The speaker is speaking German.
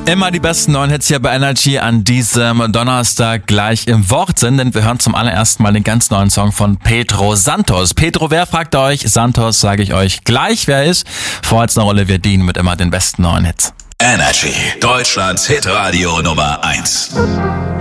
Immer die besten neuen Hits hier bei Energy an diesem Donnerstag gleich im Wortsinn, denn wir hören zum allerersten Mal den ganz neuen Song von Pedro Santos. Pedro, wer, fragt ihr euch? Santos, sage ich euch gleich, wer er ist. Vorher jetzt noch Olivier Dean mit immer den besten neuen Hits. Energy, Deutschlands Hitradio Nummer 1.